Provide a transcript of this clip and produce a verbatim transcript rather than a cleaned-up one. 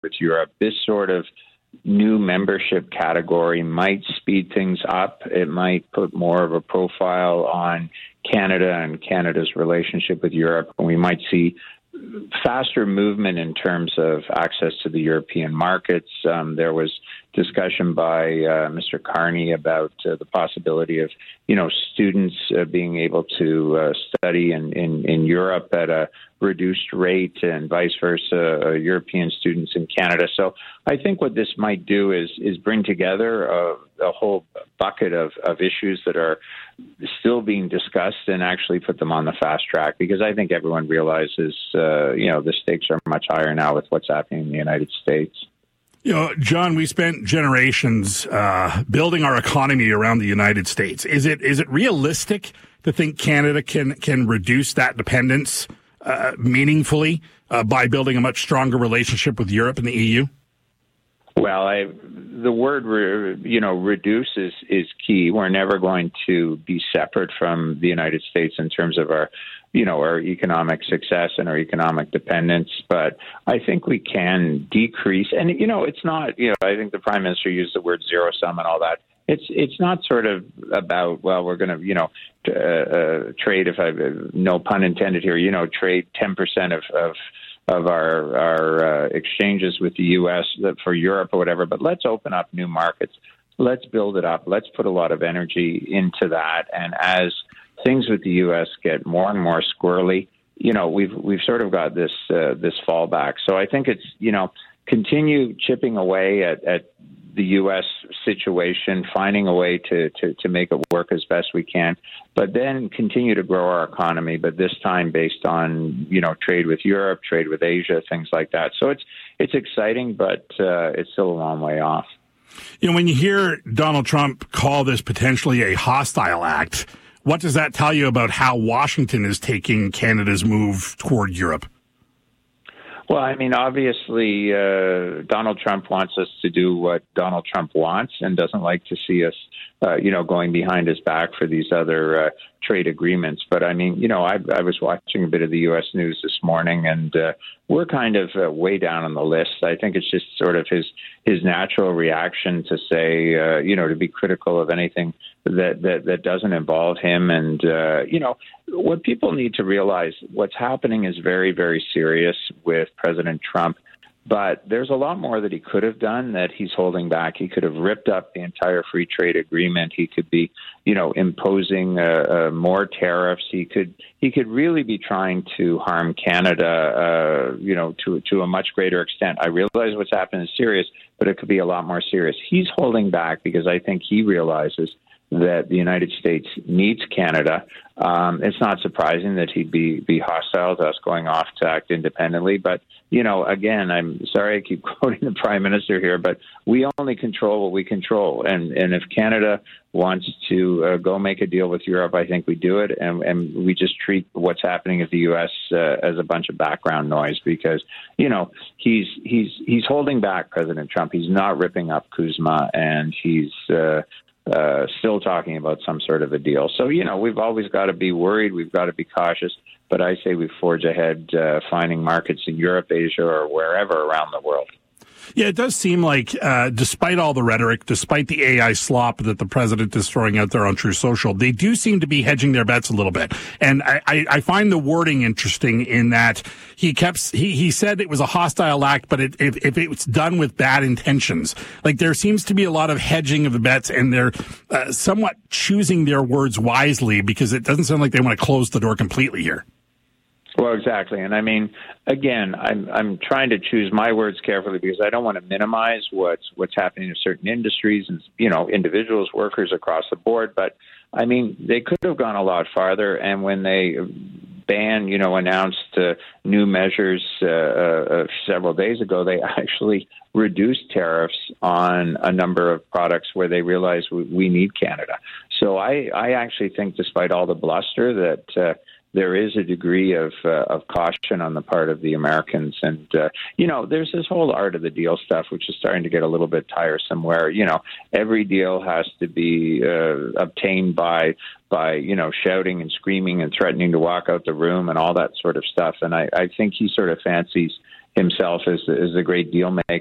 with Europe. This sort of new membership category might speed things up. It might put more of a profile on Canada and Canada's relationship with Europe, and we might see faster movement in terms of access to the European markets. Um, there was discussion by uh, Mister Carney about uh, the possibility of, you know, students uh, being able to uh, study in, in, in Europe at a reduced rate and vice versa, uh, European students in Canada. So I think what this might do is is bring together a, a whole bucket of, of issues that are still being discussed and actually put them on the fast track, because I think everyone realizes, uh, you know, the stakes are much higher now with what's happening in the United States. You know, John, we spent generations uh, building our economy around the United States. Is it is it realistic to think Canada can can reduce that dependence uh, meaningfully uh, by building a much stronger relationship with Europe and the E U? Well, I, the word, re, you know, reduce is, is key. We're never going to be separate from the United States in terms of our, you know, our economic success and our economic dependence. But I think we can decrease. And, you know, it's not, you know, I think the Prime Minister used the word zero sum and all that. It's it's not sort of about, well, we're going to, you know, uh, uh, trade, if I, no pun intended here, you know, trade ten percent of, of of our, our uh, exchanges with the U S for Europe or whatever, but let's open up new markets. Let's build it up. Let's put a lot of energy into that. And as things with the U S get more and more squirrely, you know, we've we've sort of got this uh, this fallback. So I think it's, you know, continue chipping away at, at the U S situation, finding a way to, to, to make it work as best we can, but then continue to grow our economy, but this time based on, you know, trade with Europe, trade with Asia, things like that. So it's it's exciting, but uh, it's still a long way off. You know, when you hear Donald Trump call this potentially a hostile act, what does that tell you about how Washington is taking Canada's move toward Europe? Well, I mean, obviously, uh, Donald Trump wants us to do what Donald Trump wants and doesn't like to see us, uh, you know, going behind his back for these other uh, trade agreements. But, I mean, you know, I, I was watching a bit of the U S news this morning, and uh, we're kind of uh, way down on the list. I think it's just sort of his his natural reaction to say, uh, you know, to be critical of anything that, that, that doesn't involve him. And, uh, you know, what people need to realize, what's happening is very, very serious with President Trump. But there's a lot more that he could have done that he's holding back. He could have ripped up the entire free trade agreement. He could be, you know, imposing uh, uh, more tariffs. He could he could really be trying to harm Canada, uh, you know, to to a much greater extent. I realize what's happened is serious, but it could be a lot more serious. He's holding back because I think he realizes that the United States needs Canada. Um, it's not surprising that he'd be, be hostile to us going off to act independently. But, you know, again, I'm sorry I keep quoting the Prime Minister here, but we only control what we control. And, and if Canada wants to uh, go make a deal with Europe, I think we do it. And, and we just treat what's happening at the U S uh, as a bunch of background noise because, you know, he's he's he's holding back President Trump. He's not ripping up Kuzma, and he's uh, Uh, still talking about some sort of a deal. So, you know, we've always got to be worried. We've got to be cautious. But I say we forge ahead, uh, finding markets in Europe, Asia, or wherever around the world. Yeah, it does seem like, uh, despite all the rhetoric, despite the A I slop that the president is throwing out there on True Social, they do seem to be hedging their bets a little bit. And I, I, I find the wording interesting in that he kept, he, he said it was a hostile act, but it, if, if it's done with bad intentions, like there seems to be a lot of hedging of the bets, and they're uh, somewhat choosing their words wisely because it doesn't sound like they want to close the door completely here. Well, exactly. And I mean, again, I'm I'm trying to choose my words carefully because I don't want to minimize what's what's happening in certain industries and, you know, individuals, workers across the board. But I mean, they could have gone a lot farther. And when they ban, you know, announced uh, new measures uh, uh, several days ago, they actually reduced tariffs on a number of products where they realized we, we need Canada. So I, I actually think, despite all the bluster, that uh, there is a degree of uh, of caution on the part of the Americans. And, uh, you know, there's this whole art of the deal stuff, which is starting to get a little bit tiresome, where, you know, every deal has to be uh, obtained by, by, you know, shouting and screaming and threatening to walk out the room and all that sort of stuff. And I, I think he sort of fancies himself as, as a great deal maker.